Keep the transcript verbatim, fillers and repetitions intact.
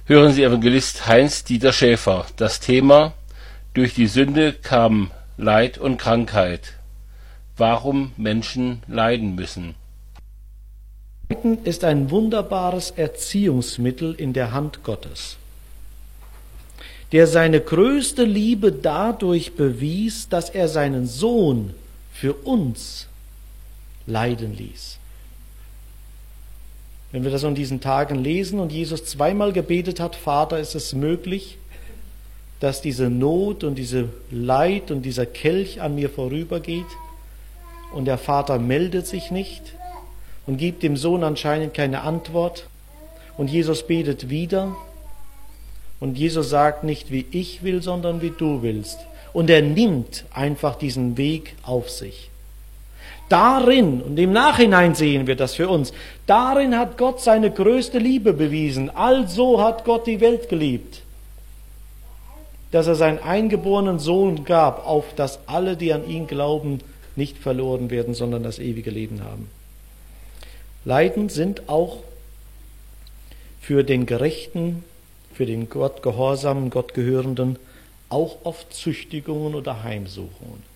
Hören Sie Evangelist Heinz-Dieter Schäfer. Das Thema: Durch die Sünde kam Leid und Krankheit. Warum Menschen leiden müssen. Leiden ist ein wunderbares Erziehungsmittel in der Hand Gottes, der seine größte Liebe dadurch bewies, dass er seinen Sohn für uns leiden ließ. Wenn wir das in diesen Tagen lesen und Jesus zweimal gebetet hat: Vater, ist es möglich, dass diese Not und diese Leid und dieser Kelch an mir vorübergeht, und der Vater meldet sich nicht und gibt dem Sohn anscheinend keine Antwort, und Jesus betet wieder, und Jesus sagt nicht, wie ich will, sondern wie du willst, und er nimmt einfach diesen Weg auf sich. Darin, und im Nachhinein sehen wir das für uns, darin hat Gott seine größte Liebe bewiesen. Also hat Gott die Welt geliebt, dass er seinen eingeborenen Sohn gab, auf dass alle, die an ihn glauben, nicht verloren werden, sondern das ewige Leben haben. Leiden sind auch für den Gerechten, für den Gott gehorsamen, Gott gehörenden auch oft Züchtigungen oder Heimsuchungen.